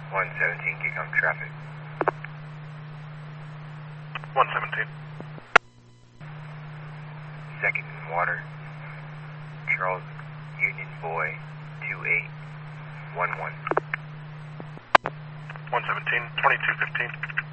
117, kick on traffic. 117. Second in water. Charles Union Boy 2811. 117, 2215.